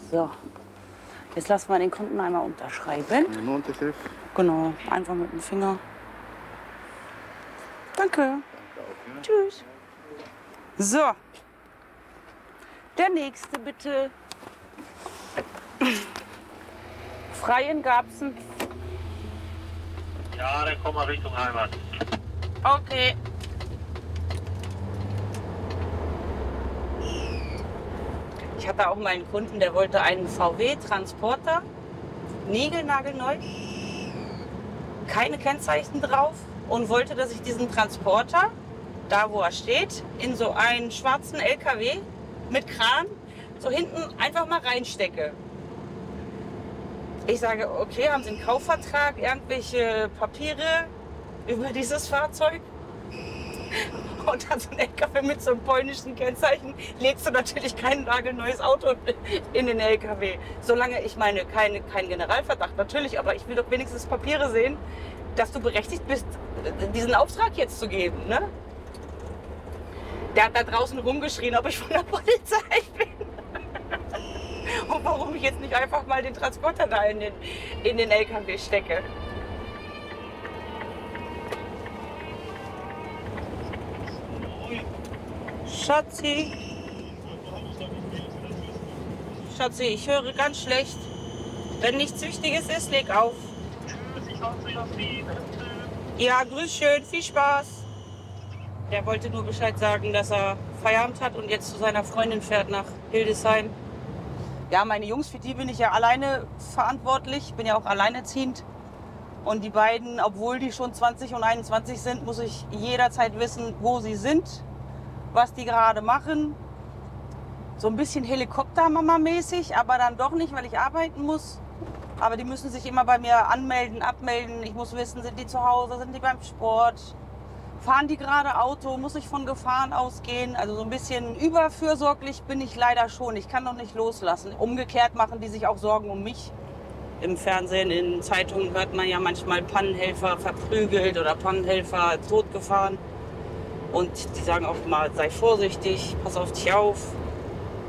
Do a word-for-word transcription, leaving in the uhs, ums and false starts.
So, jetzt lassen wir den Kunden einmal unterschreiben. Nur Unterschrift? Genau, einfach mit dem Finger. Danke. Danke auch, ne? Tschüss. So, der nächste bitte. Freien Gabsen. Ja, dann kommen wir Richtung Heimat. Okay. Ich hatte auch mal einen Kunden, der wollte einen V W-Transporter, niegelnagelneu, keine Kennzeichen drauf und wollte, dass ich diesen Transporter, da wo er steht, in so einen schwarzen L K W mit Kran, so hinten einfach mal reinstecke. Ich sage, okay, haben Sie einen Kaufvertrag, irgendwelche Papiere über dieses Fahrzeug? Und dann so ein L K W mit so einem polnischen Kennzeichen, legst du natürlich kein nagelneues Auto in den L K W. Solange, ich meine, kein, kein Generalverdacht natürlich, aber ich will doch wenigstens Papiere sehen, dass du berechtigt bist, diesen Auftrag jetzt zu geben. Ne? Der hat da draußen rumgeschrien, ob ich von der Polizei bin. Und warum ich jetzt nicht einfach mal den Transporter da in den, in den L K W stecke. Schatzi. Schatzi, ich höre ganz schlecht. Wenn nichts Wichtiges ist, leg auf. Ich hoffe, auf Sie. Ja, grüß schön, viel Spaß. Der wollte nur Bescheid sagen, dass er Feierabend hat und jetzt zu seiner Freundin fährt nach Hildesheim. Ja, meine Jungs, für die bin ich ja alleine verantwortlich, bin ja auch alleinerziehend. Und die beiden, obwohl die schon zwanzig und einundzwanzig sind, muss ich jederzeit wissen, wo sie sind, was die gerade machen. So ein bisschen Helikoptermama-mäßig, aber dann doch nicht, weil ich arbeiten muss. Aber die müssen sich immer bei mir anmelden, abmelden. Ich muss wissen, sind die zu Hause, sind die beim Sport? Fahren die gerade Auto? Muss ich von Gefahren ausgehen? Also so ein bisschen überfürsorglich bin ich leider schon. Ich kann noch nicht loslassen. Umgekehrt machen die sich auch Sorgen um mich. Im Fernsehen, in Zeitungen hört man ja manchmal Pannenhelfer verprügelt oder Pannenhelfer totgefahren. Und die sagen auch immer, sei vorsichtig, pass auf dich auf.